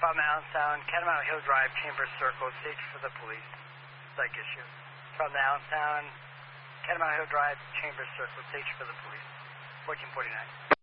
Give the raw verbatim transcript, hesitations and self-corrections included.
From Allentown, Catamount Hill Drive, Chambers Circle, stage for the police. Psych issue. From Allentown, Catamount Hill Drive, Chambers Circle, stage for the police. fourteen forty-nine.